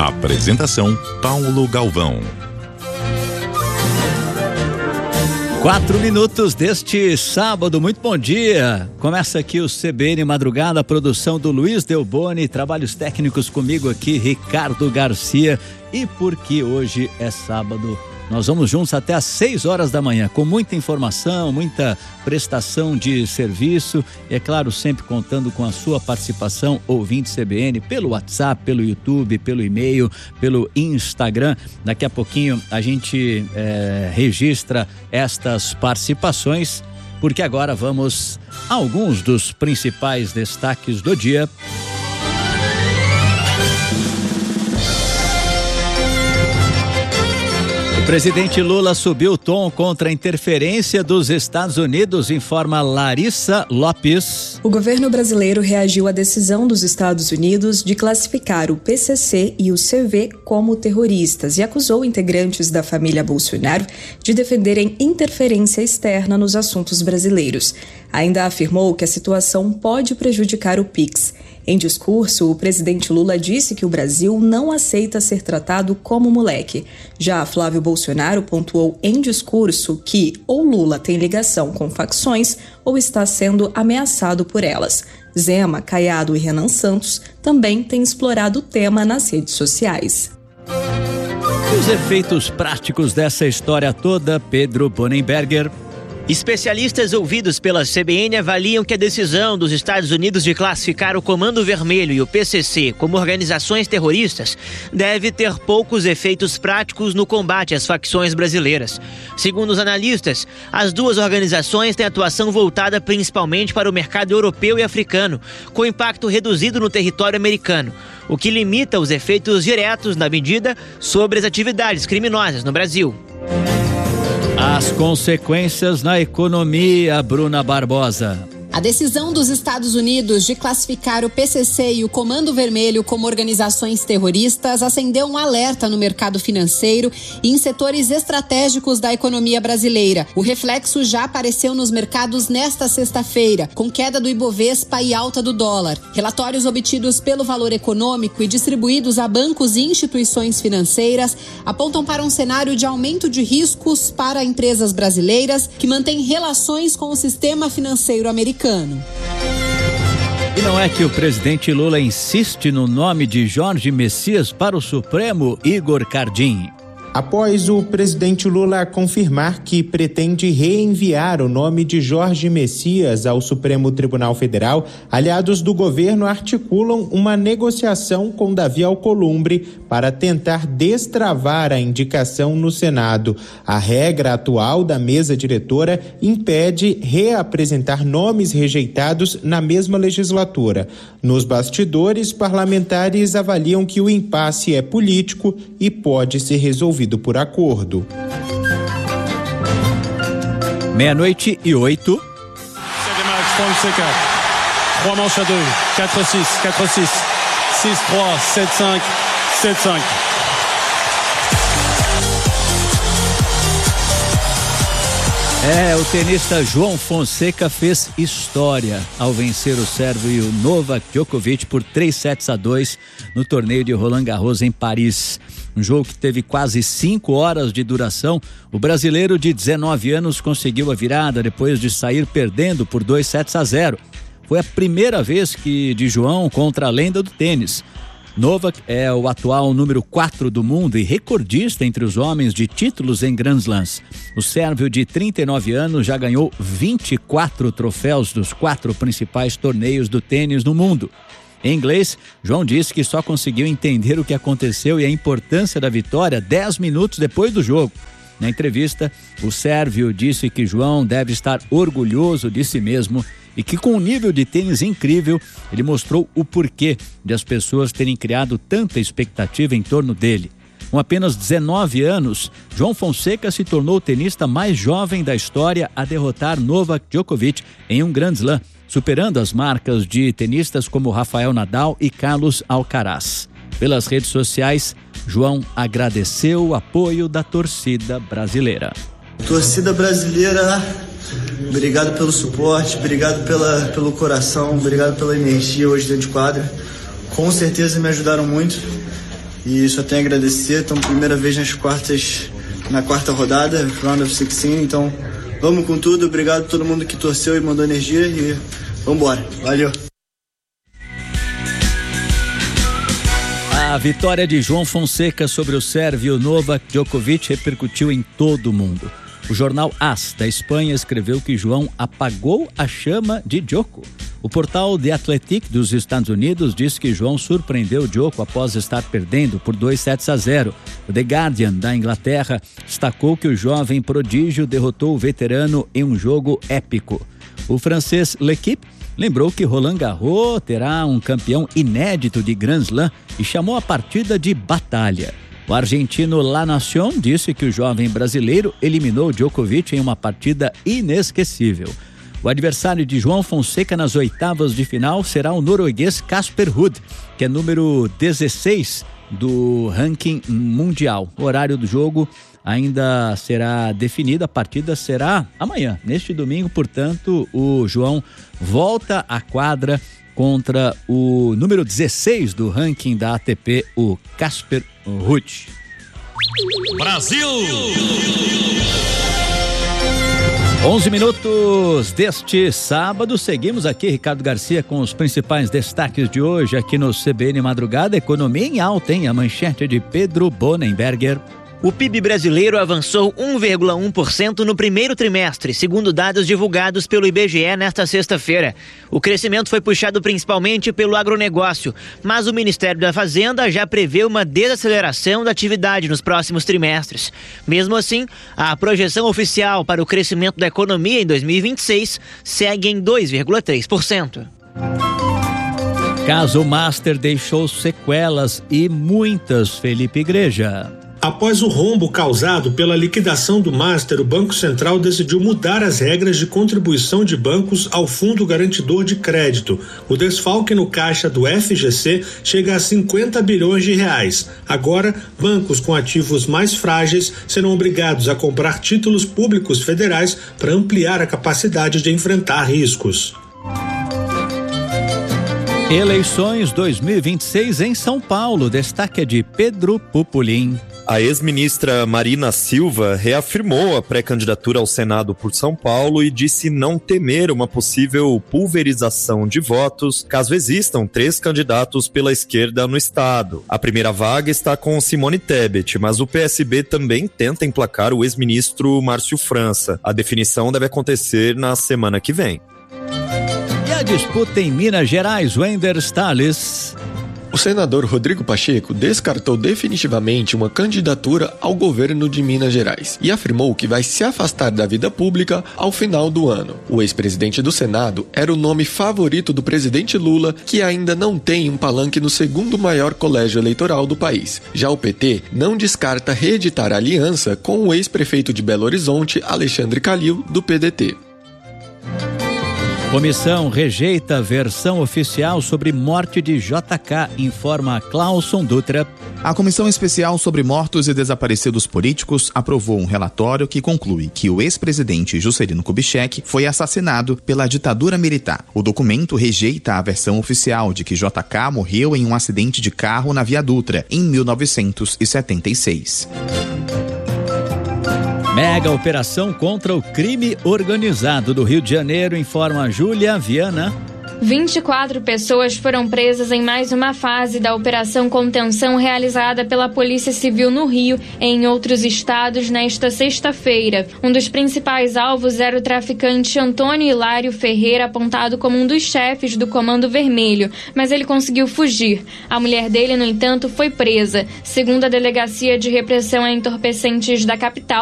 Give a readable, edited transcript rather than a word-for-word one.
Apresentação Paulo Galvão. 4 minutos deste sábado, muito bom dia. Começa aqui o CBN Madrugada, a produção do Luiz Delboni, trabalhos técnicos comigo aqui, Ricardo Garcia. E porque hoje é sábado, nós vamos juntos até às 6 horas da manhã, com muita informação, muita prestação de serviço. E é claro, sempre contando com a sua participação, ouvinte CBN, pelo WhatsApp, pelo YouTube, pelo e-mail, pelo Instagram. Daqui a pouquinho a gente registra estas participações, porque agora vamos a alguns dos principais destaques do dia. O presidente Lula subiu o tom contra a interferência dos Estados Unidos, informa Larissa Lopes. O governo brasileiro reagiu à decisão dos Estados Unidos de classificar o PCC e o CV como terroristas e acusou integrantes da família Bolsonaro de defenderem interferência externa nos assuntos brasileiros. Ainda afirmou que a situação pode prejudicar o PIX. Em discurso, o presidente Lula disse que o Brasil não aceita ser tratado como moleque. Já Flávio Bolsonaro pontuou em discurso que ou Lula tem ligação com facções ou está sendo ameaçado por elas. Zema, Caiado e Renan Santos também têm explorado o tema nas redes sociais. Os efeitos práticos dessa história toda, Pedro Bonenberger. Especialistas ouvidos pela CBN avaliam que a decisão dos Estados Unidos de classificar o Comando Vermelho e o PCC como organizações terroristas deve ter poucos efeitos práticos no combate às facções brasileiras. Segundo os analistas, as duas organizações têm atuação voltada principalmente para o mercado europeu e africano, com impacto reduzido no território americano, o que limita os efeitos diretos da medida sobre as atividades criminosas no Brasil. As consequências na economia, Bruna Barbosa. A decisão dos Estados Unidos de classificar o PCC e o Comando Vermelho como organizações terroristas acendeu um alerta no mercado financeiro e em setores estratégicos da economia brasileira. O reflexo já apareceu nos mercados nesta sexta-feira, com queda do Ibovespa e alta do dólar. Relatórios obtidos pelo Valor Econômico e distribuídos a bancos e instituições financeiras apontam para um cenário de aumento de riscos para empresas brasileiras que mantêm relações com o sistema financeiro americano. E não é que o presidente Lula insiste no nome de Jorge Messias para o Supremo, Igor Cardim. Após o presidente Lula confirmar que pretende reenviar o nome de Jorge Messias ao Supremo Tribunal Federal, aliados do governo articulam uma negociação com Davi Alcolumbre para tentar destravar a indicação no Senado. A regra atual da mesa diretora impede reapresentar nomes rejeitados na mesma legislatura. Nos bastidores, parlamentares avaliam que o impasse é político e pode ser resolvido por acordo. 12:08. 3 manches à 2, 4-6, 4-6, 6-3, 7-5, 7-5. O tenista João Fonseca fez história ao vencer o sérvio Novak Djokovic por 3-2 no torneio de Roland Garros em Paris. Um jogo que teve quase 5 horas de duração. O brasileiro de 19 anos conseguiu a virada depois de sair perdendo por 2-0. Foi a primeira vez de João contra a lenda do tênis. Novak é o atual número 4 do mundo e recordista entre os homens de títulos em Grand Slams. O sérvio de 39 anos já ganhou 24 troféus dos 4 principais torneios do tênis no mundo. Em inglês, João disse que só conseguiu entender o que aconteceu e a importância da vitória 10 minutos depois do jogo. Na entrevista, o sérvio disse que João deve estar orgulhoso de si mesmo e que com um nível de tênis incrível, ele mostrou o porquê de as pessoas terem criado tanta expectativa em torno dele. Com apenas 19 anos, João Fonseca se tornou o tenista mais jovem da história a derrotar Novak Djokovic em um Grand Slam, superando as marcas de tenistas como Rafael Nadal e Carlos Alcaraz. Pelas redes sociais, João agradeceu o apoio da torcida brasileira. Torcida brasileira, obrigado pelo suporte, obrigado pelo coração, obrigado pela energia hoje dentro de quadra. Com certeza me ajudaram muito e só tenho a agradecer. Então, primeira vez na quarta rodada, Round of 16, então vamos com tudo. Obrigado a todo mundo que torceu e mandou energia e vamos embora. Valeu! A vitória de João Fonseca sobre o sérvio Novak Djokovic repercutiu em todo o mundo. O jornal AS da Espanha escreveu que João apagou a chama de Djoko. O portal The Athletic dos Estados Unidos diz que João surpreendeu Djoko após estar perdendo por 2-0. O The Guardian da Inglaterra destacou que o jovem prodígio derrotou o veterano em um jogo épico. O francês L'Équipe lembrou que Roland Garros terá um campeão inédito de Grand Slam e chamou a partida de batalha. O argentino La Nación disse que o jovem brasileiro eliminou Djokovic em uma partida inesquecível. O adversário de João Fonseca nas oitavas de final será o norueguês Casper Ruud, que é número 16 do ranking mundial. O horário do jogo ainda será definido, a partida será amanhã, neste domingo, portanto, o João volta à quadra contra o número 16 do ranking da ATP, o Casper Ruud. Brasil! 11 minutos deste sábado, seguimos aqui, Ricardo Garcia, com os principais destaques de hoje aqui no CBN Madrugada. Economia em alta, hein? A manchete de Pedro Bonenberger. O PIB brasileiro avançou 1,1% no primeiro trimestre, segundo dados divulgados pelo IBGE nesta sexta-feira. O crescimento foi puxado principalmente pelo agronegócio, mas o Ministério da Fazenda já prevê uma desaceleração da atividade nos próximos trimestres. Mesmo assim, a projeção oficial para o crescimento da economia em 2026 segue em 2,3%. Caso Master deixou sequelas e muitas, Felipe Igreja. Após o rombo causado pela liquidação do Master, o Banco Central decidiu mudar as regras de contribuição de bancos ao Fundo Garantidor de Crédito. O desfalque no caixa do FGC chega a 50 bilhões de reais. Agora, bancos com ativos mais frágeis serão obrigados a comprar títulos públicos federais para ampliar a capacidade de enfrentar riscos. Eleições 2026 em São Paulo. Destaque é de Pedro Pupolin. A ex-ministra Marina Silva reafirmou a pré-candidatura ao Senado por São Paulo e disse não temer uma possível pulverização de votos caso existam 3 candidatos pela esquerda no estado. A primeira vaga está com Simone Tebet, mas o PSB também tenta emplacar o ex-ministro Márcio França. A definição deve acontecer na semana que vem. E a disputa em Minas Gerais, Wender Salles. O senador Rodrigo Pacheco descartou definitivamente uma candidatura ao governo de Minas Gerais e afirmou que vai se afastar da vida pública ao final do ano. O ex-presidente do Senado era o nome favorito do presidente Lula, que ainda não tem um palanque no segundo maior colégio eleitoral do país. Já o PT não descarta reeditar a aliança com o ex-prefeito de Belo Horizonte, Alexandre Calil, do PDT. Comissão rejeita a versão oficial sobre morte de JK, informa Clauson Dutra. A Comissão Especial sobre Mortos e Desaparecidos Políticos aprovou um relatório que conclui que o ex-presidente Juscelino Kubitschek foi assassinado pela ditadura militar. O documento rejeita a versão oficial de que JK morreu em um acidente de carro na Via Dutra, em 1976. Mega operação contra o crime organizado do Rio de Janeiro, informa Júlia Viana. 24 pessoas foram presas em mais uma fase da operação contenção realizada pela Polícia Civil no Rio e em outros estados nesta sexta-feira. Um dos principais alvos era o traficante Antônio Hilário Ferreira, apontado como um dos chefes do Comando Vermelho, mas ele conseguiu fugir. A mulher dele, no entanto, foi presa. Segundo a Delegacia de Repressão a Entorpecentes da capital,